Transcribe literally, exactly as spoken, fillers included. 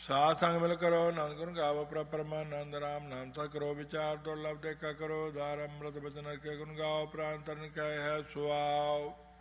ਸਾਧ ਸੰਗ ਮਿਲ ਕਰੋ ਆਨੰਦ ਗੁਣ ਗਾਵੋ ਪ੍ਰਭ ਪਰਮਾਨੰਦ ਰਾਮ ਨਾਮ ਸਾ ਕਰੋ ਵਿਚਾਰ ਦੁਰਲਭ ਦੇਖਾ ਕਰੋ ਦਾਰ ਅੰਮ੍ਰਿਤ ਬਚਨ ਕੇ ਗੁਣ ਗਾਓ ਪ੍ਰਾਨ ਤਰਨ ਕੈ ਹੈ ਸੁਆਓ।